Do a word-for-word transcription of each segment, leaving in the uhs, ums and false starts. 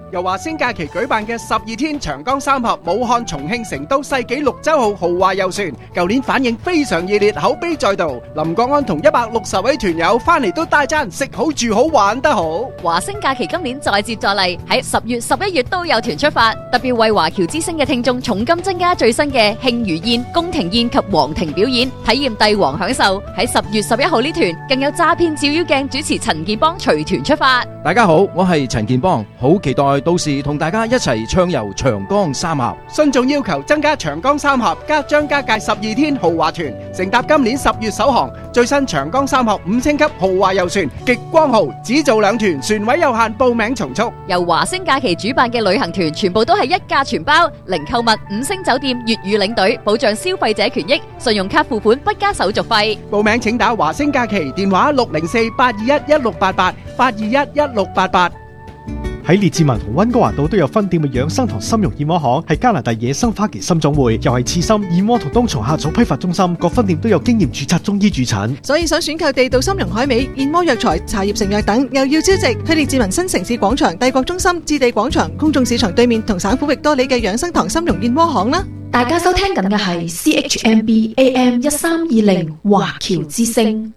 由華星假期舉辦嘅十二天長江三峽武漢、重慶、成都世紀綠洲號豪華遊船，舊年反應非常熱烈，口碑再度。林國安同一百六十位團友翻嚟都大讚食好住好玩得好。 華星假期今年再接再厲，喺十月十一月都有團出發，特別為華僑之星嘅聽眾重金增加最新嘅慶餘宴、宮廷宴及皇庭表演，體驗帝王享受。喺十月十一號呢團更有詐騙照妖鏡主持陳建邦隨團出發。 大家好，我係陳建邦，好期待到時同大家一齊暢遊長江三峽。 信眾要求增加長江三峽加張家界十二天豪華團，乘搭今年十月首航最新長江三峽五星級豪華遊船極光號，只做兩團，船位有限，報名從速。 由華星假期主辦嘅旅行團全部都係一價全包，零購物、五星酒店、粵語領隊，保障消費者權益，信用卡付款不加手續費。 報名請打華星假期電話六零四八二一一六八八八二一一六八八。 喺列治文同溫哥華島都有分店嘅養生堂參茸燕窩行，係加拿大野生花旗參總會，又係刺參、燕窩同冬蟲夏草批發中心，各分店都有經驗註冊中醫駐診。 所以想選購地道參茸海味、燕窩藥材、茶葉成藥等，又要超值。去列治文新城市廣場、帝國中心、置地廣場、公眾市場對面同省府域多里嘅養生堂參茸燕窩行啦。 大家收聽緊嘅係 C H M B A M 一三二零華僑之聲，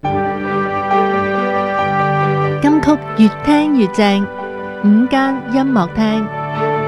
金曲越聽越正，午間音樂廳。